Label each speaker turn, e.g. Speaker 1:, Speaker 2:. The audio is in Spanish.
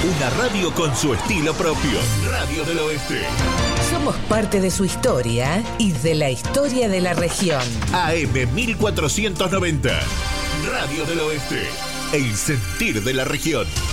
Speaker 1: Una radio con su estilo propio. Radio del Oeste.
Speaker 2: Somos parte de su historia y de la historia de la región.
Speaker 1: AM 1490. Radio del Oeste. El sentir de la región.